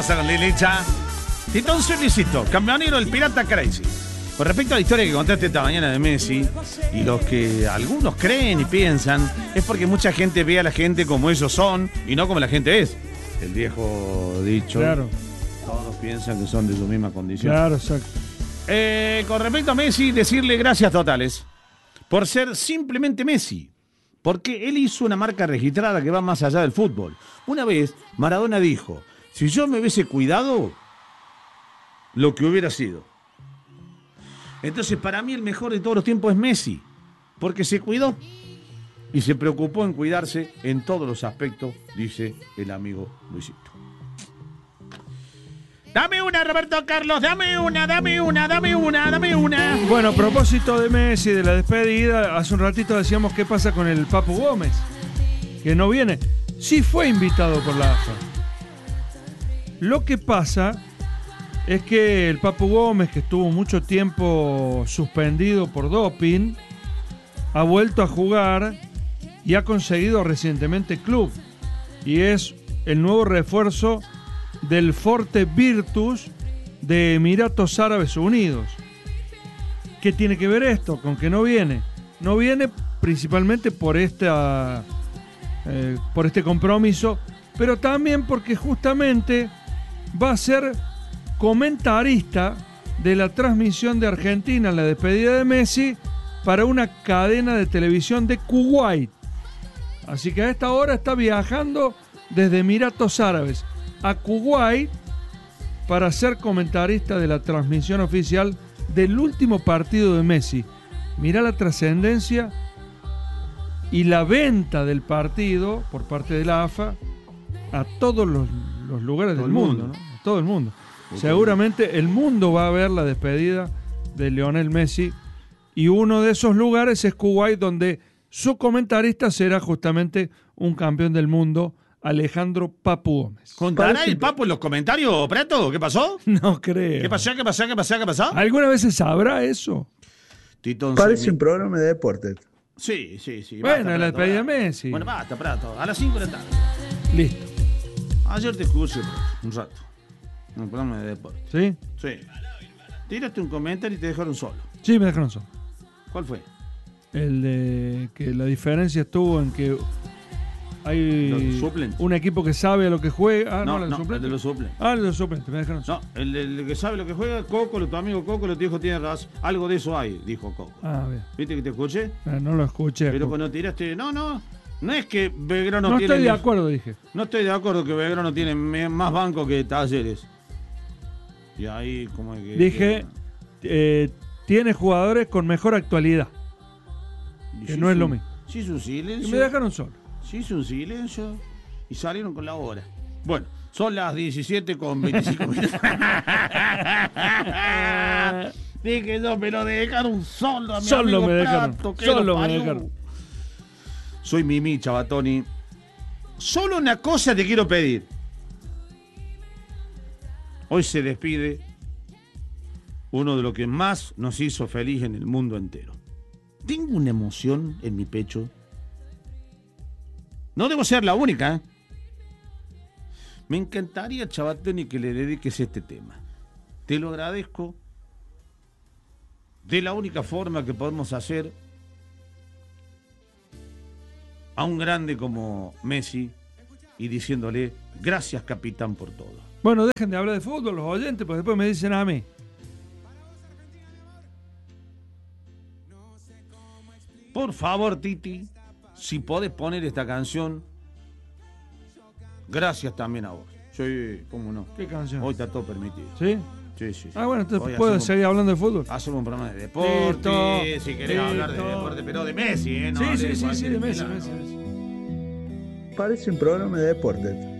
pasa con Lilicha? Titón Solicito, campeonero del Pirata Crazy. Con respecto a la historia que contaste esta mañana de Messi, y los que algunos creen y piensan, es porque mucha gente ve a la gente como ellos son y no como la gente es. El viejo dicho. Claro. Todos piensan que son de su misma condición. Claro, exacto. Con respecto a Messi, decirle gracias totales por ser simplemente Messi. Porque él hizo una marca registrada que va más allá del fútbol. Una vez, Maradona dijo, si yo me hubiese cuidado, lo que hubiera sido. Entonces, para mí el mejor de todos los tiempos es Messi. Porque se cuidó y se preocupó en cuidarse en todos los aspectos, dice el amigo Luisito. Dame una, Roberto Carlos, dame una. Bueno, a propósito de Messi, de la despedida, hace un ratito decíamos qué pasa con el Papu Gómez, que no viene. Sí fue invitado por la AFA. Lo que pasa es que el Papu Gómez, que estuvo mucho tiempo suspendido por doping, ha vuelto a jugar y ha conseguido recientemente club. Y es el nuevo refuerzo del Forte Virtus de Emiratos Árabes Unidos. ¿Qué tiene que ver esto con que no viene? No viene principalmente por este compromiso, pero también porque justamente va a ser comentarista de la transmisión de Argentina, la despedida de Messi, para una cadena de televisión de Kuwait. Así que a esta hora está viajando desde Emiratos Árabes a Kuwait para ser comentarista de la transmisión oficial del último partido de Messi. Mirá la trascendencia y la venta del partido por parte de la AFA a todos los lugares del mundo, ¿no? A todo el mundo. Seguramente el mundo va a ver la despedida de Lionel Messi y uno de esos lugares es Kuwait, donde su comentarista será justamente un campeón del mundo, Alejandro Papu Gómez. ¿Contará el Papu en los comentarios, Prato? ¿Qué pasó? No creo. ¿Qué pasó? ¿Alguna vez se sabrá eso? Titón, parece un programa de deporte. Sí. Bueno, basta, la despedida de Prato. Messi. Bueno, basta, Prato. A las 5 de la tarde. Listo. Ayer te escuché, un rato. Un programa de deporte. ¿Sí? Sí. Tiraste un comentario y te dejaron solo. Sí, me dejaron solo. ¿Cuál fue? El de que la diferencia estuvo en que hay un equipo que sabe a lo que juega. No, el de el de los suplentes. El de los suplentes, me dejaron solo. No, el que sabe lo que juega, Coco, tu amigo Coco, lo dijo, tiene razón. Algo de eso hay, dijo Coco. Bien. ¿Viste que te escuché? No lo escuché. Pero cuando tiraste, no es que Belgrano no tiene... No estoy de acuerdo, dije. No estoy de acuerdo que Belgrano tiene más banco que Talleres. Y ahí como que... Dije, tiene jugadores con mejor actualidad. Que no es lo mismo. Sí, es un silencio. Y me dejaron solo. Sí, es un silencio. Y salieron con la hora. Bueno, son las 17:25 minutos. Dije yo, me lo dejaron solo a mi solo amigo me dejaron. Prato, Solo me dejaron. Soy Mimi, Chabatoni. Solo una cosa te quiero pedir. Hoy se despide uno de los que más nos hizo feliz en el mundo entero. Tengo una emoción en mi pecho. No debo ser la única, ¿eh? Me encantaría, Chabatoni, que le dediques este tema. Te lo agradezco de la única forma que podemos hacer a un grande como Messi y diciéndole gracias, capitán, por todo. Bueno, dejen de hablar de fútbol los oyentes, porque después me dicen a mí. Por favor, Titi, si podés poner esta canción, gracias también a vos. Sí, cómo no. ¿Qué canción? Hoy está todo permitido. ¿Sí? Sí. Bueno, entonces puedo seguir hablando de fútbol. Hacemos un programa de deporte, si querés hablar de deporte, pero de Messi, ¿eh? No, sí, de Messi. Parece un programa de deporte.